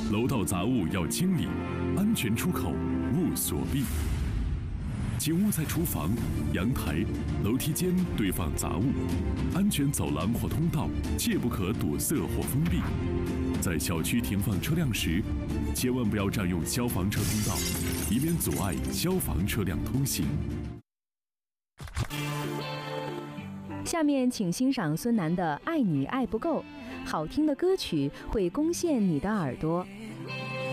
楼道杂物要清理，安全出口勿锁闭。请勿在厨房、阳台、楼梯间堆放杂物，安全走廊或通道切不可堵塞或封闭。在小区停放车辆时，千万不要占用消防车通道，以免阻碍消防车辆通行。 下面请欣赏孙楠的《爱你爱不够》，好听的歌曲会攻陷你的耳朵。